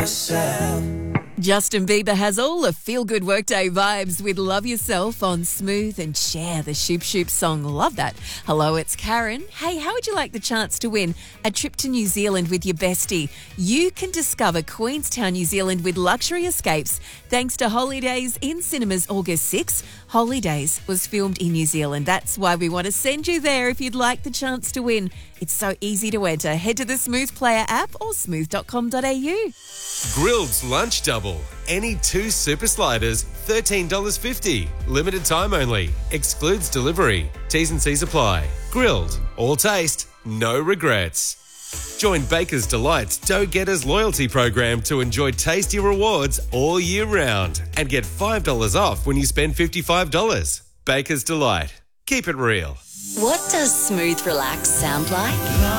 yourself. Justin Bieber has all the feel-good workday vibes with Love Yourself on Smooth and share the Shoop Shoop song. Love that. Hello, it's Karen. Hey, how would you like the chance to win a trip to New Zealand with your bestie? You can discover Queenstown, New Zealand with luxury escapes thanks to Holidays in cinemas August 6. Holidays was filmed in New Zealand. That's why we want to send you there if you'd like the chance to win. It's so easy to enter. Head to the Smooth Player app or smooth.com.au. Grilled's Lunch Double. Any 2 super sliders, $13.50. Limited time only. Excludes delivery. T's and C's apply. Grilled. All taste, no regrets. Join Baker's Delight's Dough Getters loyalty program to enjoy tasty rewards all year round and get $5 off when you spend $55. Baker's Delight. Keep it real. What does Smooth Relax sound like?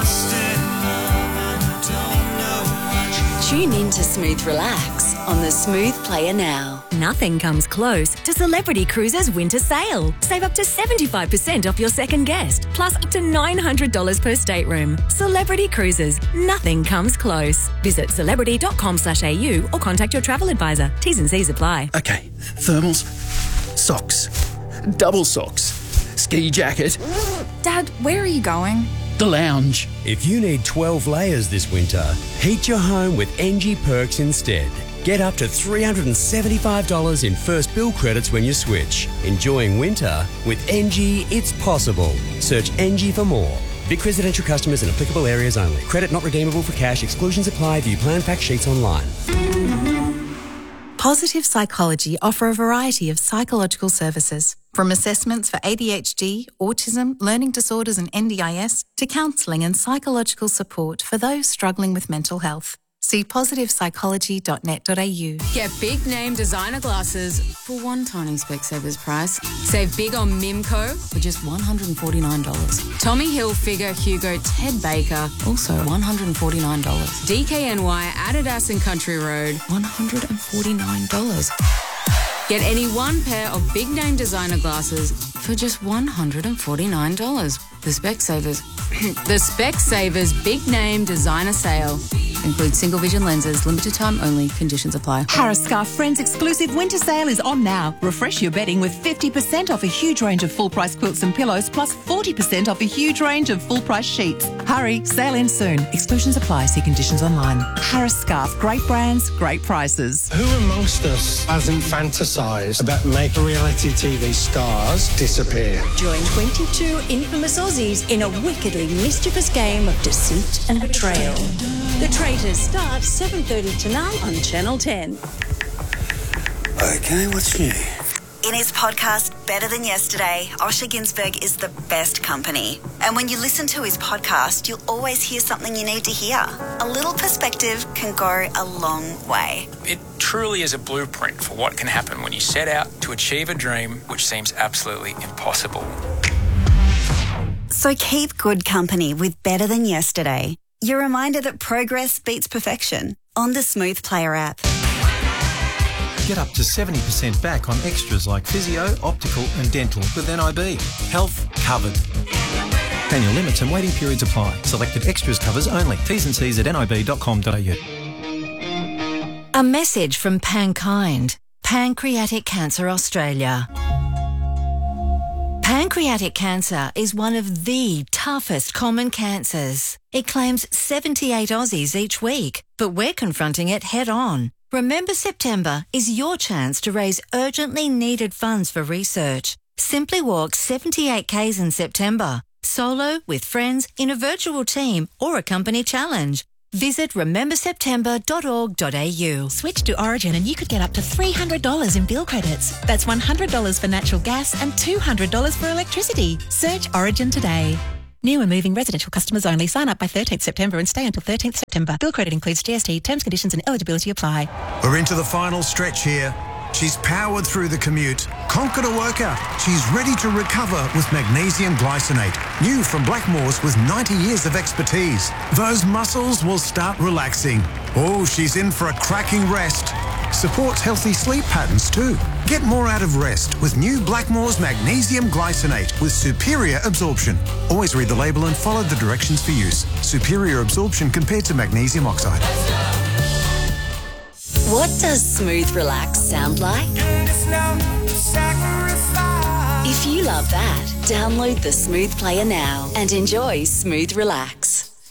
Tune in to Smooth Relax on the Smooth Player now. Nothing comes close to Celebrity Cruises' winter sale. Save up to 75% off your second guest, plus up to $900 per stateroom. Celebrity Cruises, nothing comes close. Visit celebrity.com/au or contact your travel advisor. T's and C's apply. Okay, thermals, socks, double socks, ski jacket. Dad, where are you going? The lounge. If you need 12 layers this winter, heat your home with NG Perks instead. Get up to $375 in first bill credits when you switch. Enjoying winter with NG, it's possible. Search NG for more. Vic residential customers in applicable areas only. Credit not redeemable for cash. Exclusions apply. View plan fact sheets online. Positive Psychology offer a variety of psychological services, from assessments for ADHD, autism, learning disorders and NDIS, to counselling and psychological support for those struggling with mental health. See positivepsychology.net.au. Get big name designer glasses for one tiny Specsavers price. Save big on Mimco for just $149. Tommy Hilfiger, Hugo, Ted Baker, also $149. DKNY, Adidas and Country Road, $149. Get any one pair of big name designer glasses for just $149. The Specsavers Big Name Designer Sale includes single vision lenses, limited time only, conditions apply. Harris Scarf Friends exclusive winter sale is on now. Refresh your bedding with 50% off a huge range of full price quilts and pillows, plus 40% off a huge range of full price sheets. Hurry, sale ends soon. Exclusions apply. See conditions online. Harris Scarf, great brands, great prices. Who amongst us hasn't fantasised about making reality TV stars disappear? Join 22 infamous Aussies in a wickedly mischievous game of deceit and betrayal. The Traitors starts 7:30 tonight on Channel 10. Okay, what's new? In his podcast, Better Than Yesterday, Osher Ginsberg is the best company. And when you listen to his podcast, you'll always hear something you need to hear. A little perspective can go a long way. It truly is a blueprint for what can happen when you set out to achieve a dream which seems absolutely impossible. So keep good company with Better Than Yesterday. Your reminder that progress beats perfection on the Smooth Player app. Get up to 70% back on extras like physio, optical and dental with NIB. Health covered. Annual limits and waiting periods apply. Selected extras covers only. T's and C's at nib.com.au. A message from Pankind, Pancreatic Cancer Australia. Pancreatic cancer is one of the toughest common cancers. It claims 78 Aussies each week, but we're confronting it head on. Remember September is your chance to raise urgently needed funds for research. Simply walk 78 Ks in September, solo, with friends, in a virtual team or a company challenge. Visit rememberseptember.org.au. Switch to Origin and you could get up to $300 in bill credits. That's $100 for natural gas and $200 for electricity. Search Origin today. New and moving residential customers only. Sign up by 13th September and stay until 13th September. Bill credit includes GST. Terms, conditions and eligibility apply. We're into the final stretch here. She's powered through the commute, conquered a workout. She's ready to recover with magnesium glycinate. New from Blackmores with 90 years of expertise. Those muscles will start relaxing. Oh, she's in for a cracking rest. Supports healthy sleep patterns too. Get more out of rest with new Blackmores magnesium glycinate with superior absorption. Always read the label and follow the directions for use. Superior absorption compared to magnesium oxide. What does Smooth Relax sound like? If you love that, download the Smooth Player now and enjoy Smooth Relax.